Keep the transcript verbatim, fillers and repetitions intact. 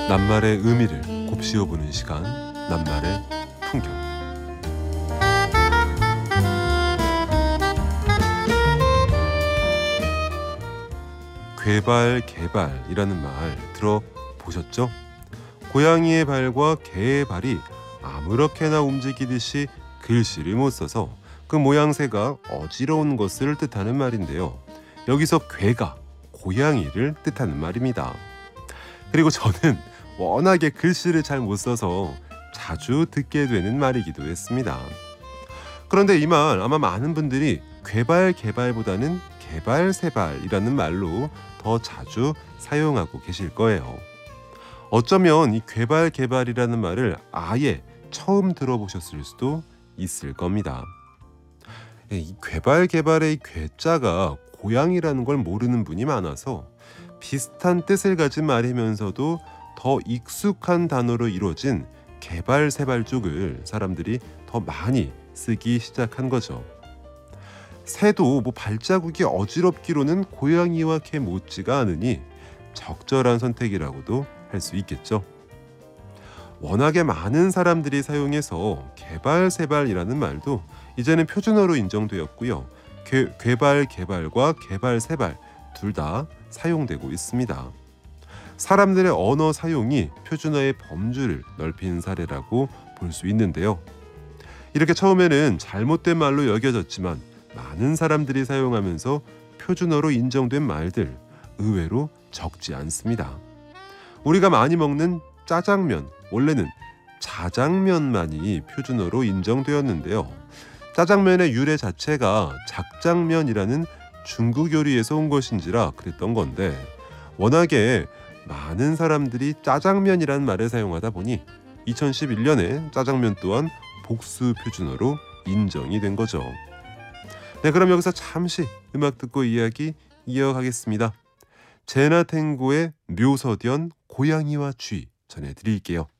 낱말의 의미를 곱씹어보는 시간, 낱말의 풍경. 궤발, 개발이라는 말 들어보셨죠? 고양이의 발과 개의 발이 아무렇게나 움직이듯이 글씨를 못 써서 그 모양새가 어지러운 것을 뜻하는 말인데요. 여기서 궤가 고양이를 뜻하는 말입니다. 그리고 저는 워낙에 글씨를 잘 못 써서 자주 듣게 되는 말이기도 했습니다. 그런데 이 말 아마 많은 분들이 궤발, 개발보다는 개발, 세발이라는 말로 더 자주 사용하고 계실 거예요. 어쩌면 이 궤발, 개발이라는 말을 아예 처음 들어보셨을 수도 있을 겁니다. 이 궤발, 개발의 괴자가 고양이라는 걸 모르는 분이 많아서 비슷한 뜻을 가진 말이면서도 더 익숙한 단어로 이루어진 개발, 세발 쪽을 사람들이 더 많이 쓰기 시작한 거죠. 새도 뭐 발자국이 어지럽기로는 고양이와 개 못지가 않으니 적절한 선택이라고도 할 수 있겠죠. 워낙에 많은 사람들이 사용해서 개발, 세발이라는 말도 이제는 표준어로 인정되었고요. 궤, 궤발, 개발과 개발, 세발 둘 다 사용되고 있습니다. 사람들의 언어 사용이 표준어의 범주를 넓힌 사례라고 볼 수 있는데요. 이렇게 처음에는 잘못된 말로 여겨졌지만 많은 사람들이 사용하면서 표준어로 인정된 말들 의외로 적지 않습니다. 우리가 많이 먹는 짜장면, 원래는 자장면만이 표준어로 인정되었는데요. 짜장면의 유래 자체가 작장면이라는 중국 요리에서 온 것인지라 그랬던 건데, 워낙에 많은 사람들이 짜장면이라는 말을 사용하다 보니 이천십일 년에 짜장면 또한 복수 표준어로 인정이 된 거죠. 네, 그럼 여기서 잠시 음악 듣고 이야기 이어가겠습니다. 제나탱고의 묘서변 고양이와 쥐 전해드릴게요.